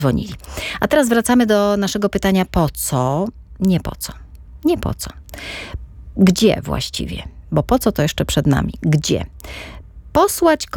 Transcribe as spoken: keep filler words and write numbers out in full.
dzwonili. A teraz wracamy do naszego pytania po co? Nie po co. Nie po co. Gdzie właściwie? Bo po co to jeszcze przed nami? Gdzie? Posłać